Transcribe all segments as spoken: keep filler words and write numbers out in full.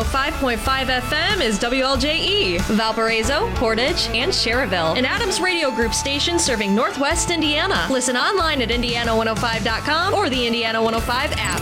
five point five F M is W L J E, Valparaiso, Portage, and Cherryville, an Adams Radio Group station serving Northwest Indiana. Listen online at Indiana one oh five dot com or the Indiana one oh five app.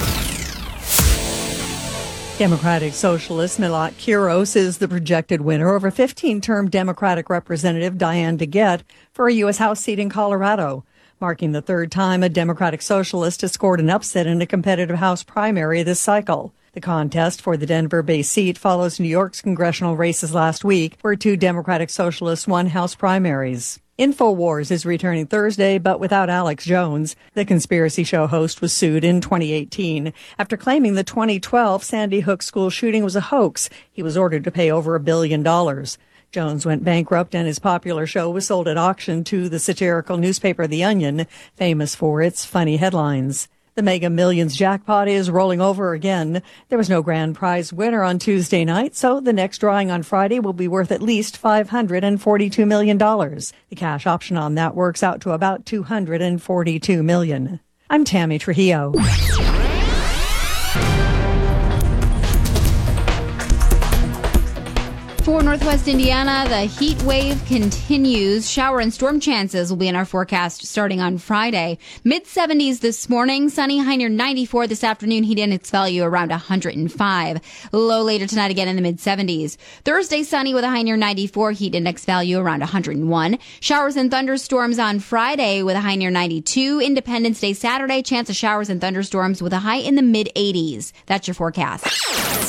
Democratic Socialist Milot Quiros is the projected winner over fifteen-term Democratic Representative Diane DeGette for a U S House seat in Colorado, marking the third time a Democratic Socialist has scored an upset in a competitive House primary this cycle. The contest for the Denver-based seat follows New York's congressional races last week, where two Democratic Socialists won House primaries. InfoWars is returning Thursday, but without Alex Jones. The conspiracy show host was sued in twenty eighteen after claiming the twenty twelve Sandy Hook school shooting was a hoax. He was ordered to pay over a billion dollars. Jones went bankrupt and his popular show was sold at auction to the satirical newspaper The Onion, famous for its funny headlines. The Mega Millions jackpot is rolling over again. There was no grand prize winner on Tuesday night, so the next drawing on Friday will be worth at least five hundred forty-two million dollars. The cash option on that works out to about two hundred forty-two million dollars. I'm Tammy Trujillo. For Northwest Indiana, the heat wave continues. Shower and storm chances will be in our forecast starting on Friday. mid seventies this morning, sunny, high near ninety-four. This afternoon, heat index value around one hundred five. Low later tonight again in the mid seventies. Thursday, sunny with a high near ninety-four, heat index value around one hundred one. Showers and thunderstorms on Friday with a high near ninety-two. Independence Day Saturday, chance of showers and thunderstorms with a high in the mid eighties. That's your forecast.